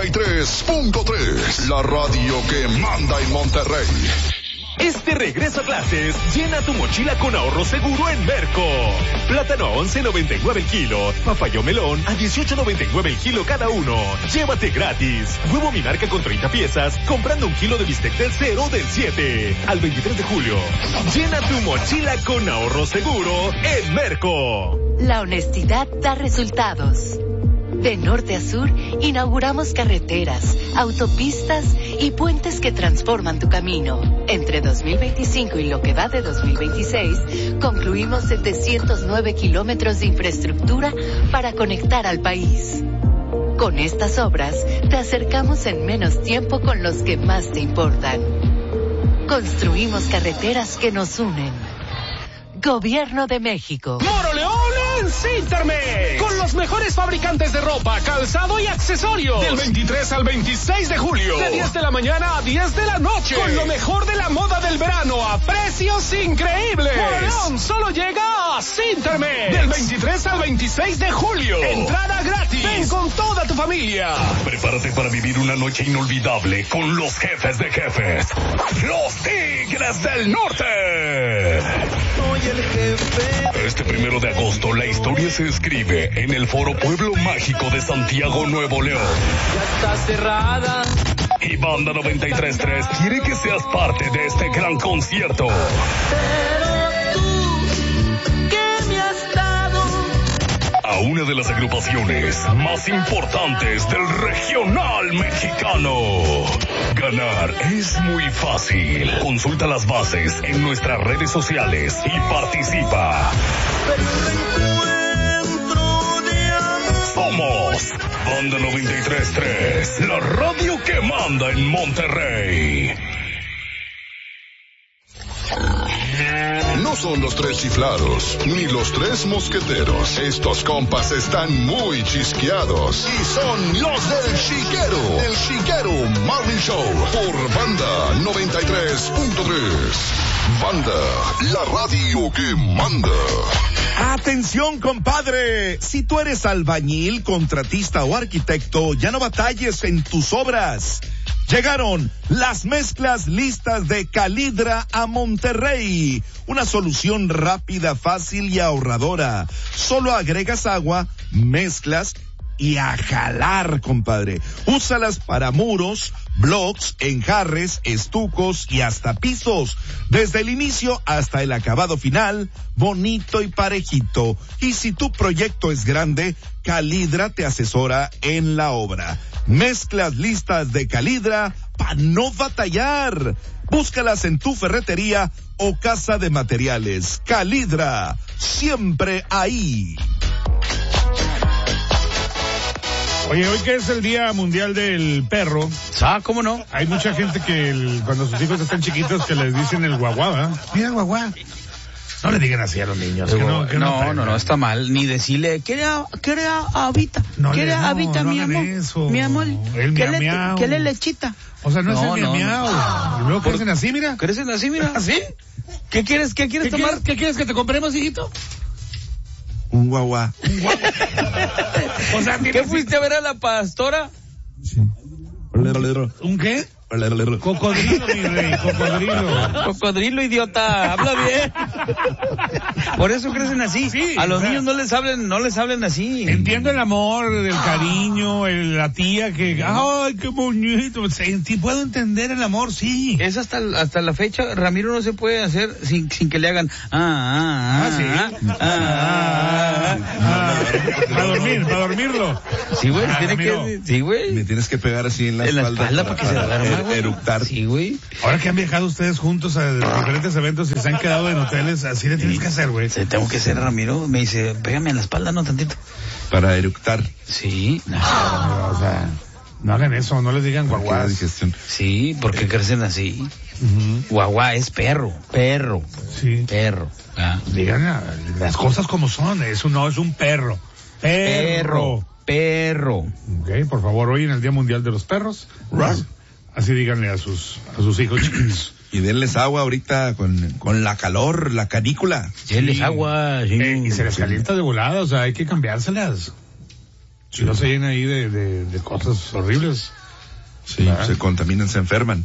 93.3, la radio que manda en Monterrey. Este regreso a clases, llena tu mochila con ahorro seguro en Merco. Plátano a 11.99 el kilo, papaya o melón a 18.99 el kilo cada uno. Llévate gratis. Huevo Minarca con 30 piezas, comprando un kilo de bistec del 0 o del 7. Al 23 de julio. Llena tu mochila con ahorro seguro en Merco. La honestidad da resultados. De norte a sur, inauguramos carreteras, autopistas y puentes que transforman tu camino. Entre 2025 y lo que va de 2026, concluimos 709 kilómetros de infraestructura para conectar al país. Con estas obras, te acercamos en menos tiempo con los que más te importan. Construimos carreteras que nos unen. Gobierno de México. ¡Moroleón en Cintermex! Con los mejores fabricantes de ropa, calzado y accesorios. Del 23 al 26 de julio. De 10 de la mañana a 10 de la noche. Con lo mejor de la moda del verano a precios increíbles. ¡Moroleón solo llega a Cintermex! Del 23 al 26 de julio. Entrada gratis. Ven con toda tu familia. Prepárate para vivir una noche inolvidable con los jefes de jefes. Los Tigres del Norte. Este 1 de agosto la historia se escribe en el Foro Pueblo Mágico de Santiago, Nuevo León. Ya está cerrada. Y Banda 93.3 quiere que seas parte de este gran concierto. Pero tú, ¿qué me has dado? A una de las agrupaciones más importantes del regional mexicano. Ganar es muy fácil. Consulta las bases en nuestras redes sociales y participa. Somos Banda 93.3, la radio que manda en Monterrey. No son los tres chiflados, ni los tres mosqueteros. Estos compas están muy chisqueados. Y son los del Chiquero. El Chiquero Morning Show. Por Banda 93.3. Banda, la radio que manda. Atención, compadre. Si tú eres albañil, contratista o arquitecto, ya no batalles en tus obras. Llegaron las mezclas listas de Calidra a Monterrey. Una solución rápida, fácil y ahorradora. Solo agregas agua, mezclas y a jalar, compadre. Úsalas para muros, blocks, enjarres, estucos y hasta pisos. Desde el inicio hasta el acabado final, bonito y parejito. Y si tu proyecto es grande, Calidra te asesora en la obra. Mezclas listas de Calidra para no batallar. Búscalas en tu ferretería o casa de materiales. Calidra, siempre ahí. Oye, hoy que es el Día Mundial del Perro. ¿Cómo no? Hay mucha gente que cuando sus hijos están chiquitos que les dicen el guaguá, ¿verdad? Mira el guaguá. No le digan así a los niños. No, está mal. Ni decirle, ¿qué habita? ¿Qué habita, mi amor? Eso. Mi amor, El ¿qué le lechita? O sea, no es el miau. Y luego crecen así, mira. ¿Crecen así, mira? ¿Así? ¿Qué quieres tomar? ¿Qué quieres que te compremos, hijito? Un guaguá. O sea, ¿qué fuiste a ver a la pastora? Sí. ¿Un qué? Cocodrilo, mi rey, cocodrilo. Cocodrilo, idiota, habla bien. Por eso crecen así. Sí, a los niños no les hablen así. Entiendo el amor, el cariño, la tía que, ay, qué bonito. Sí, puedo entender el amor, sí. Es hasta la fecha, Ramiro no se puede hacer sin que le hagan, Para dormirlo. Sí, güey, sí, güey. Me tienes que pegar así en la espalda para que se duerma, eructar. Sí, güey. Ahora que han viajado ustedes juntos a diferentes eventos y se han quedado en hoteles, así le tienes que hacer, güey. Tengo que hacer, Ramiro. Me dice, pégame en la espalda, no tantito. Para eructar. Sí. O sea, no hagan eso, no les digan guaguá. Sí, porque crecen así. Guaguá es perro. Sí. Perro. Digan las cosas como son. Eso no es un perro. Perro. Ok, por favor, hoy en el Día Mundial de los Perros, así díganle a sus hijos chiquitos. Y denles agua ahorita con la calor, la canícula. Denles agua. Sí. Y se les calienta de volada, o sea, hay que cambiárselas. Si no se llena ahí de cosas horribles. Sí, se contaminan, se enferman.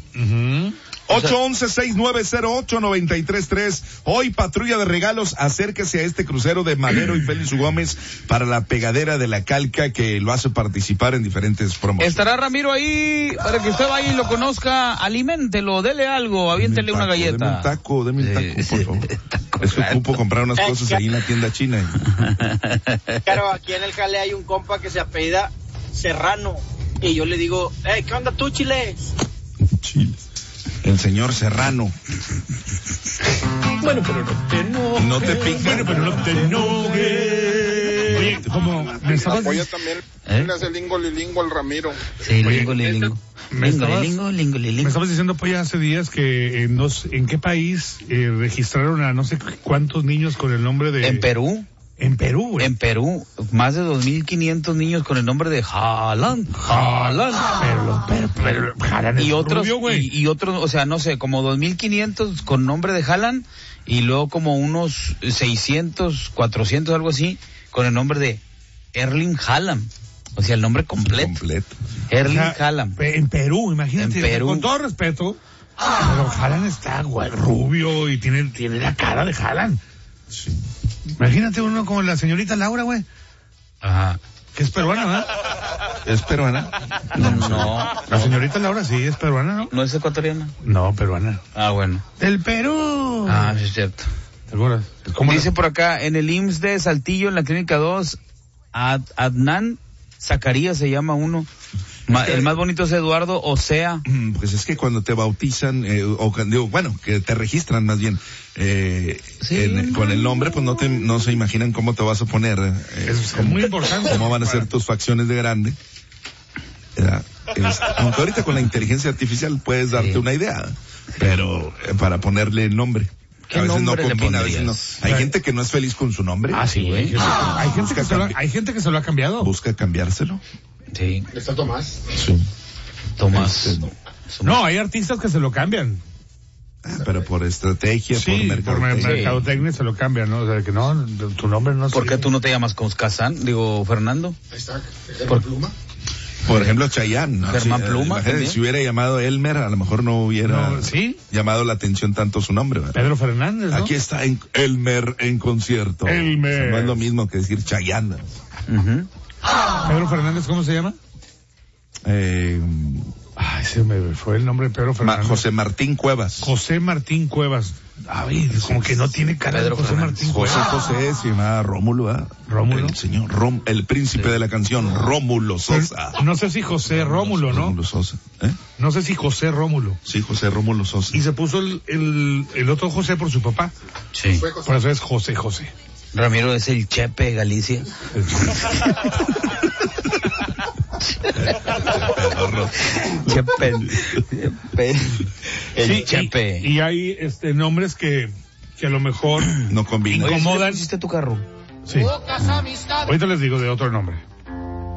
811-6908-933. Hoy patrulla de regalos, acérquese a este crucero de Madero y Félix Gómez para la pegadera de la Calca, que lo hace participar en diferentes promociones. Estará Ramiro ahí para que usted vaya y lo conozca, aliméntelo, dele algo, aviéntele una galleta. Deme un taco, por favor. Es que ocupo comprar unas cosas ahí en la tienda china. Claro, aquí en el Jale hay un compa que se apellida Serrano y yo le digo, ¿qué onda tú, Chiles? Chiles. El señor Serrano. Bueno, pero no te enojes. No te piques. Bueno, pero no te enojes. Oye, como me estabas... Apoya también le hace lingo lilingo al Ramiro. Sí, lingo lilingo. Me estabas diciendo, Polla, hace días que en qué país registraron a no sé cuántos niños con el nombre de... En Perú. En Perú, güey. En Perú, más de 2.500 niños con el nombre de Haaland. Pero Haaland es y otros, rubio, güey. Y otros, o sea, no sé, como 2.500 con nombre de Haaland y luego como unos 600, 400, algo así, con el nombre de Erling Haaland. O sea, el nombre completo. Erling Haaland. En Perú, imagínate. En Perú. Con todo respeto, pero Haaland está rubio y tiene la cara de Haaland. Sí. Imagínate uno como la señorita Laura, güey. Ajá. Que es peruana, ¿verdad? ¿Es peruana? No. La señorita Laura sí es peruana, ¿no? ¿No es ecuatoriana? No, peruana. Ah, bueno. ¡Del Perú! Ah, sí es cierto. ¿Segura? Dice por acá, en el IMSS de Saltillo, en la Clínica 2, Adnan Zacarías se llama uno. El más bonito es Eduardo Osea. Pues es que cuando te bautizan, que te registran más bien, con el nombre, pues no se imaginan cómo te vas a poner. Es muy importante. Cómo van a ser tus facciones de grande. Aunque ahorita con la inteligencia artificial puedes darte una idea, pero para ponerle el nombre. A veces no combina, a veces no. Hay gente que no es feliz con su nombre. Ah, sí, güey. Hay gente que se lo ha cambiado. Busca cambiárselo. Sí. ¿Está Tomás? Sí. Tomás. No, hay artistas que se lo cambian. Pero por estrategia, sí, por mercadotecnia se lo cambian, ¿no? O sea, que no, tu nombre no... ¿Por qué tú no te llamas Kazán? Digo, Fernando. Ahí está, Germán Pluma. Por ejemplo, Chayanne, ¿no? Germán Pluma. Si hubiera llamado Elmer, a lo mejor no hubiera llamado la atención tanto su nombre, ¿verdad? Pedro Fernández, ¿no? Aquí está Elmer en concierto. Elmer. No es lo mismo que decir Chayanne. Pedro Fernández, ¿cómo se llama? Se me fue el nombre de Pedro Fernández. José Martín Cuevas. José Martín Cuevas. Ay, como que no tiene cara de José Martín Cuevas. José se llamaba Rómulo, ¿eh? Rómulo. El señor el príncipe de la canción, Rómulo Sosa. No sé si José Rómulo, ¿no? Rómulo Sosa. No sé si José Rómulo. Sí, José Rómulo Sosa. Y se puso el otro José por su papá. Sí. Por eso es José. Ramiro es el Chepe Galicia. Chepe. Y hay nombres que a lo mejor no combinan. Incomodan. ¿Hiciste tu carro? Sí. Ahorita les digo de otro nombre.